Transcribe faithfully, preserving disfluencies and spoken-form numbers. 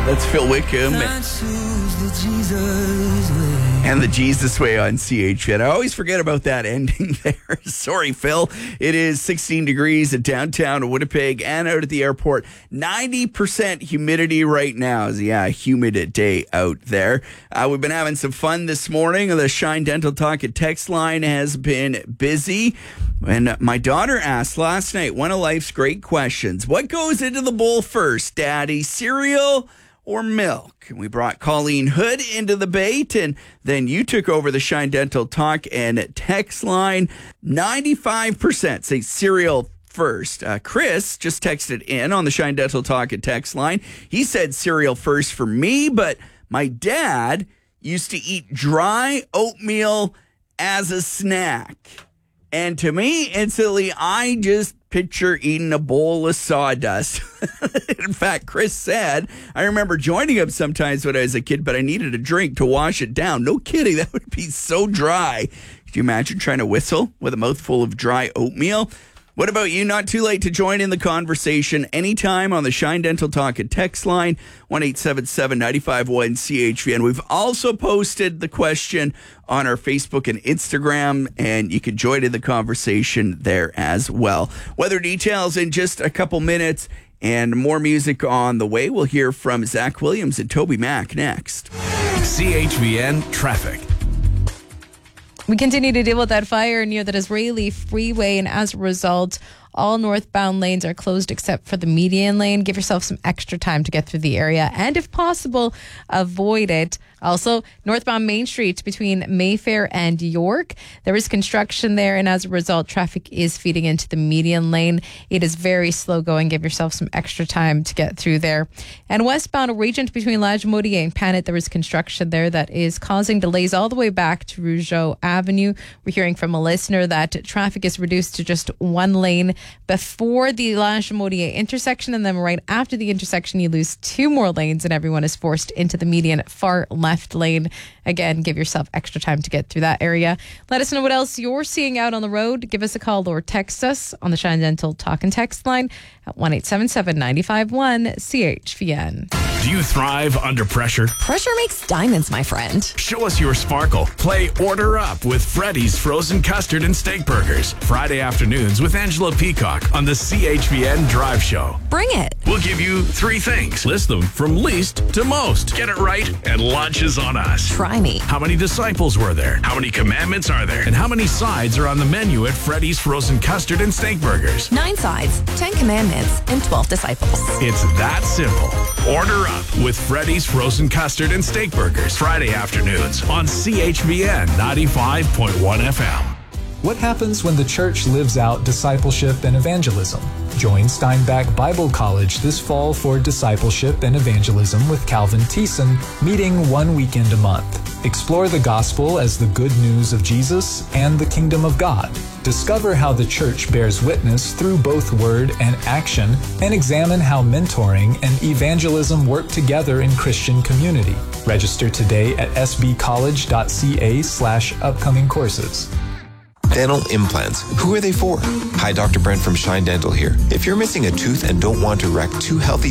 That's Phil Wickham. And the Jesus Way on C H V N. I always forget about that ending there. Sorry, Phil. It is sixteen degrees at downtown Winnipeg and out at the airport. ninety percent humidity right now. Yeah, humid day out there. Uh, we've been having some fun this morning. The Shine Dental Talk at text line has been busy. And my daughter asked last night one of life's great questions. What goes into the bowl first, Daddy? Cereal or milk? And we brought Colleen Hood into the bait, and then you took over the Shine Dental Talk and text line. ninety-five percent say cereal first. Uh, Chris just texted in on the Shine Dental Talk and text line. He said cereal first for me, but my dad used to eat dry oatmeal as a snack. And to me, instantly, I just picture eating a bowl of sawdust. In fact, Chris said, I remember joining him sometimes when I was a kid, but I needed a drink to wash it down. No kidding, that would be so dry. Could you imagine trying to whistle with a mouthful of dry oatmeal? What about you? Not too late to join in the conversation anytime on the Shine Dental Talk and text line, one eight seven seven, nine five one, C H V N. We've also posted the question on our Facebook and Instagram, and you can join in the conversation there as well. Weather details in just a couple minutes, and more music on the way. We'll hear from Zach Williams and Toby Mack next. C H V N traffic. We continue to deal with that fire near the Disraeli Freeway, and as a result, all northbound lanes are closed except for the median lane. Give yourself some extra time to get through the area, and if possible, avoid it. Also, northbound Main Street between Mayfair and York, there is construction there, and as a result, traffic is feeding into the median lane. It is very slow going. Give yourself some extra time to get through there. And westbound Regent between Lagimodiere and Panet, there is construction there that is causing delays all the way back to Rougeau Avenue. We're hearing from a listener that traffic is reduced to just one lane before the Lagimodiere intersection, and then right after the intersection, you lose two more lanes, and everyone is forced into the median far left lane. Again, give yourself extra time to get through that area. Let us know what else you're seeing out on the road. Give us a call or text us on the Shine Dental Talk and text line at one eight seven seven, nine five one, C H V N. Do you thrive under pressure? Pressure makes diamonds, my friend. Show us your sparkle. Play Order Up with Freddy's Frozen Custard and Steak Burgers. Friday afternoons with Angela Peacock on the C H V N Drive Show. Bring it. We'll give you three things. List them from least to most. Get it right, and lunch is on us. Try me. How many disciples were there? How many commandments are there? And how many sides are on the menu at Freddy's Frozen Custard and Steak Burgers? Nine sides, ten commandments, and twelve disciples. It's that simple. Order up with Freddy's Frozen Custard and Steak Burgers. Friday afternoons on C H V N ninety-five point one F M. What happens when the church lives out discipleship and evangelism? Join Steinbach Bible College this fall for discipleship and evangelism with Calvin Thiessen, meeting one weekend a month. Explore the gospel as the good news of Jesus and the kingdom of God. Discover how the church bears witness through both word and action, and examine how mentoring and evangelism work together in Christian community. Register today at sbcollege.ca slash upcoming courses. Dental implants. Who are they for? Hi, Doctor Brent from Shine Dental here. If you're missing a tooth and don't want to wreck two healthy